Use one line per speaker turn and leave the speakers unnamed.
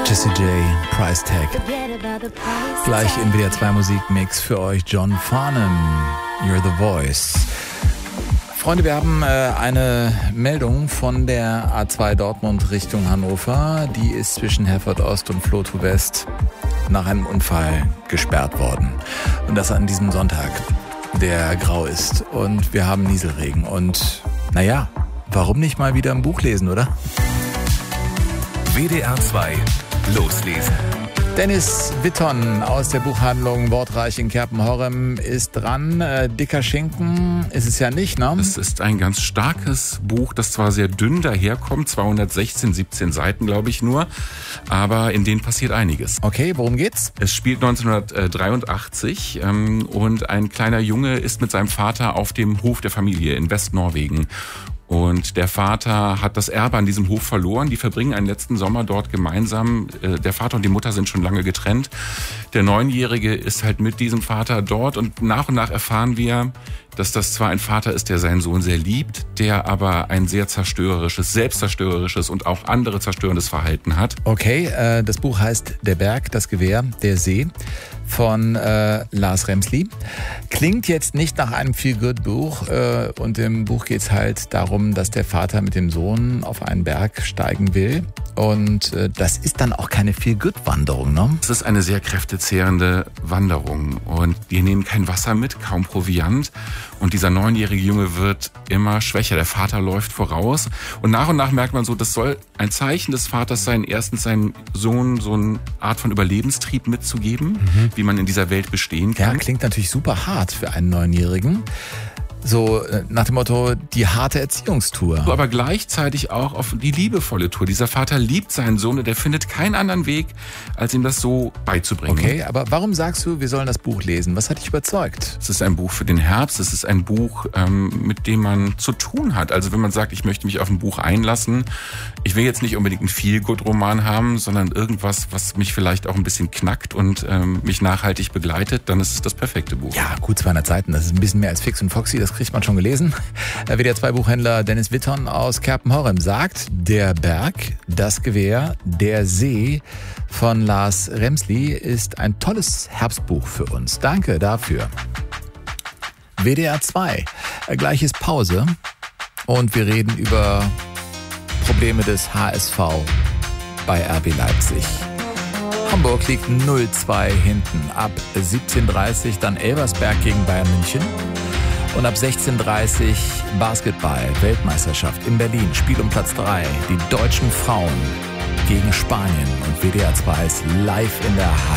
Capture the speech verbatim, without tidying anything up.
Jessie J, Price Tag. Gleich im W D R zwei Musikmix für euch John Farnham, You're the Voice. Freunde, wir haben äh, eine Meldung von der A zwei Dortmund Richtung Hannover. Die ist zwischen Herford Ost und Flotow West nach einem Unfall gesperrt worden. Und das an diesem Sonntag, der grau ist. Und wir haben Nieselregen. Und naja, warum nicht mal wieder ein Buch lesen, oder?
W D R zwei Loslesen.
Dennis Witton aus der Buchhandlung Wortreich in Kerpen-Horrem ist dran. Äh, dicker Schinken ist es ja nicht, ne?
Es ist ein ganz starkes Buch, das zwar sehr dünn daherkommt, zweihundertsechzehn, siebzehn Seiten, glaube ich nur, aber in denen passiert einiges.
Okay, worum geht's?
Es spielt neunzehnhundertdreiundachtzig ähm, und ein kleiner Junge ist mit seinem Vater auf dem Hof der Familie in Westnorwegen. Und der Vater hat das Erbe an diesem Hof verloren. Die verbringen einen letzten Sommer dort gemeinsam. Der Vater und die Mutter sind schon lange getrennt. Der Neunjährige ist halt mit diesem Vater dort. Und nach und nach erfahren wir, dass das zwar ein Vater ist, der seinen Sohn sehr liebt, der aber ein sehr zerstörerisches, selbstzerstörerisches und auch andere zerstörendes Verhalten hat.
Okay, äh, das Buch heißt Der Berg, das Gewehr, der See von äh, Lars Remsli. Klingt jetzt nicht nach einem Feel-Good-Buch äh, und im Buch geht es halt darum, dass der Vater mit dem Sohn auf einen Berg steigen will und äh, das ist dann auch keine Feel-Good-Wanderung, ne?
Es ist eine sehr kräftezehrende Wanderung und die nehmen kein Wasser mit, kaum Proviant und dieser neunjährige Junge wird immer schwächer. Der Vater läuft voraus und nach und nach merkt man so, das soll ein Zeichen des Vaters sein, erstens seinem Sohn so eine Art von Überlebenstrieb mitzugeben, mhm. wie man in dieser Welt bestehen kann.
Ja, klingt natürlich super hart für einen Neunjährigen. So nach dem Motto, die harte Erziehungstour.
Aber gleichzeitig auch auf die liebevolle Tour. Dieser Vater liebt seinen Sohn und er findet keinen anderen Weg, als ihm das so beizubringen.
Okay, aber warum sagst du, wir sollen das Buch lesen? Was hat dich überzeugt?
Es ist ein Buch für den Herbst. Es ist ein Buch, ähm, mit dem man zu tun hat. Also wenn man sagt, ich möchte mich auf ein Buch einlassen, ich will jetzt nicht unbedingt einen Feel-Good-Roman haben, sondern irgendwas, was mich vielleicht auch ein bisschen knackt und ähm, mich nachhaltig begleitet, dann ist es das perfekte Buch.
Ja, gut zweihundert Seiten. Das ist ein bisschen mehr als Fix und Foxy. Das kriegt man schon gelesen. W D R zwei Buchhändler Dennis Witton aus Kerpen-Horrem sagt, Der Berg, das Gewehr, der See von Lars Remsli ist ein tolles Herbstbuch für uns. Danke dafür. W D R zwei, gleich ist Pause und wir reden über Probleme des H S V bei R B Leipzig. Hamburg liegt null zwei hinten. Ab siebzehn Uhr dreißig dann Elversberg gegen Bayern München. Und ab sechzehn Uhr dreißig Basketball, Weltmeisterschaft in Berlin, Spiel um Platz drei. Die deutschen Frauen gegen Spanien und W D R zwei ist live in der Halle.